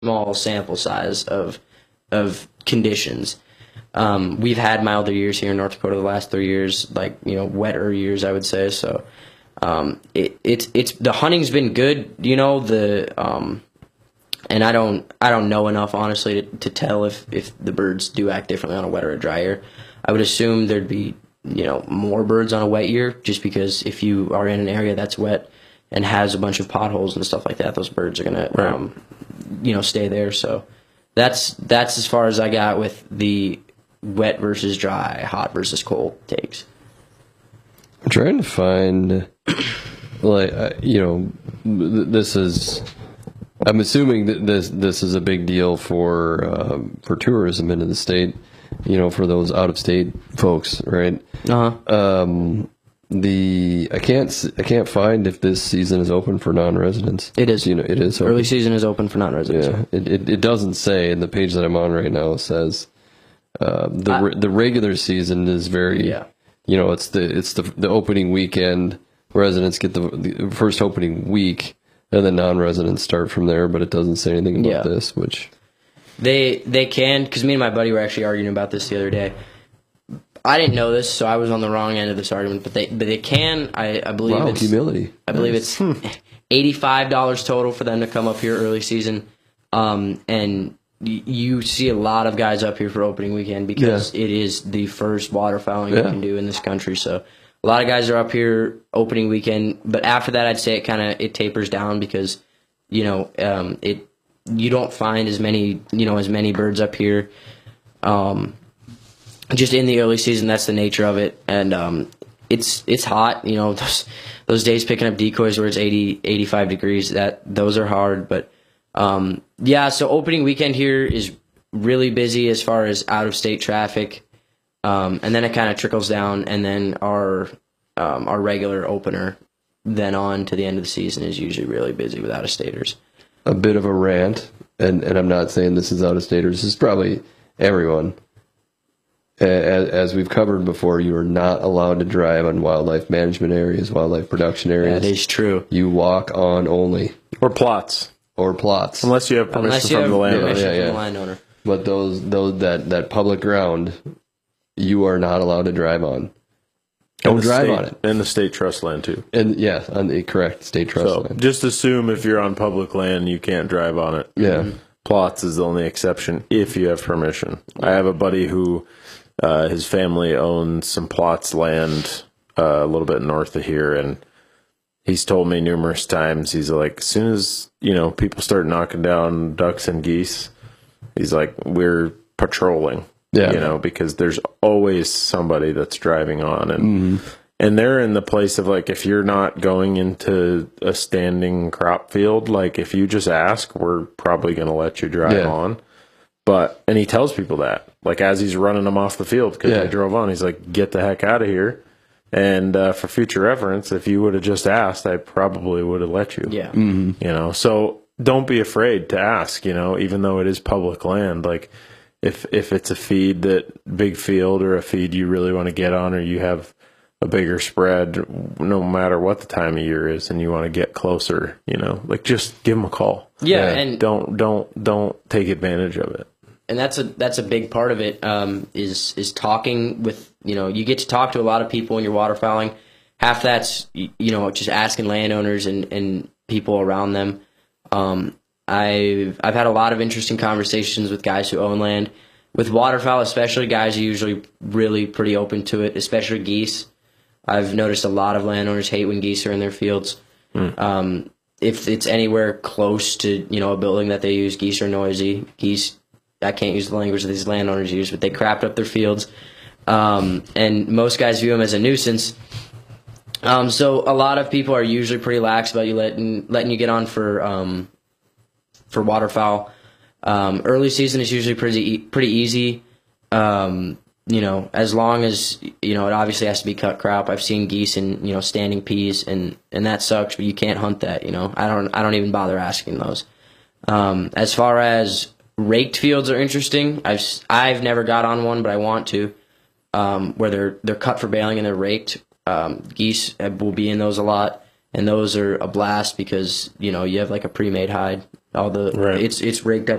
small sample size of conditions. We've had milder years here in North Dakota the last 3 years, like, wetter years, I would say. So it's the hunting's been good, and I don't know enough, honestly, to tell if the birds do act differently on a wet or a dry year. I would assume there'd be more birds on a wet year, just because if you are in an area that's wet and has a bunch of potholes and stuff like that, those birds are gonna stay there. So that's as far as I got with the wet versus dry, hot versus cold takes. I'm trying to find, this is. I'm assuming that this is a big deal for tourism into the state, for those out of state folks, right? I can't find if this season is open for non-residents. It is. It is. Open. Early season is open for non-residents. Yeah, it doesn't say, and the page that I'm on right now says the regular season is very. Yeah. It's the opening weekend. Residents get the first opening week. And then non-residents start from there, but it doesn't say anything about this, which... They can, because me and my buddy were actually arguing about this the other day. I didn't know this, so I was on the wrong end of this argument, but they can, I believe it's... humility. I believe it's $85 total for them to come up here early season, and you see a lot of guys up here for opening weekend because it is the first waterfowling you can do in this country, so... A lot of guys are up here opening weekend, but after that, I'd say it tapers down because, you don't find as many birds up here. Just in the early season, that's the nature of it, and it's hot. Those days picking up decoys where it's 80, 85 degrees. Those are hard, but so opening weekend here is really busy as far as out of state traffic. And then it kind of trickles down, and then our regular opener, then on to the end of the season, is usually really busy with out-of-staters. A bit of a rant, and I'm not saying this is out-of-staters. This is probably everyone. As we've covered before, you are not allowed to drive on wildlife management areas, wildlife production areas. That is true. You walk on only. Or plots. Unless you have permission from the landowner. But that public ground... you are not allowed to drive on. Don't drive on it. And the state trust land, too. And on the correct state trust land. Just assume if you're on public land, you can't drive on it. Yeah. Plots is the only exception if you have permission. I have a buddy who, his family owns some plots land a little bit north of here, and he's told me numerous times, he's like, as soon as, people start knocking down ducks and geese, he's like, we're patrolling. Yeah. Because there's always somebody that's driving on, and they're in the place of, like, if you're not going into a standing crop field, like, if you just ask, we're probably going to let you drive on. And he tells people that, like, as he's running them off the field because they drove on, he's like, get the heck out of here. And for future reference, if you would have just asked, I probably would have let you. Yeah. Mm-hmm. So don't be afraid to ask, even though it is public land, like, If it's a big field or a feed you really want to get on, or you have a bigger spread, no matter what the time of year is, and you want to get closer, just give them a call. Yeah, and don't take advantage of it. And that's a big part of it. Is talking with you get to talk to a lot of people when you're waterfowling. Half that's just asking landowners and people around them. I've had a lot of interesting conversations with guys who own land. With waterfowl especially, guys are usually really pretty open to it, especially geese. I've noticed a lot of landowners hate when geese are in their fields. If it's anywhere close to a building that they use, geese are noisy. Geese, I can't use the language that these landowners use, but they crapped up their fields. And most guys view them as a nuisance. So a lot of people are usually pretty lax about you letting you get on for waterfowl. Early season is usually pretty easy. As long as, it obviously has to be cut crop. I've seen geese in, standing peas and that sucks, but you can't hunt that, I don't even bother asking those. As far as raked fields are interesting, I've never got on one, but I want to, where they're cut for baling and they're raked. Geese will be in those a lot. And those are a blast because, you have like a pre-made hide. All the Right. it's rigged up